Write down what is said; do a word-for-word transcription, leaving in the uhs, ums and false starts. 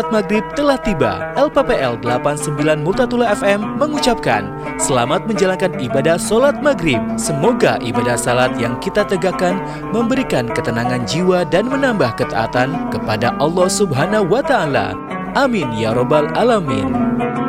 Maghrib telah tiba. L P P L delapan puluh sembilan Multatula F M mengucapkan selamat menjalankan ibadah solat maghrib. Semoga ibadah salat yang kita tegakkan memberikan ketenangan jiwa dan menambah ketaatan kepada Allah Subhanahu wa Ta'ala. Amin ya Rabbal Alamin.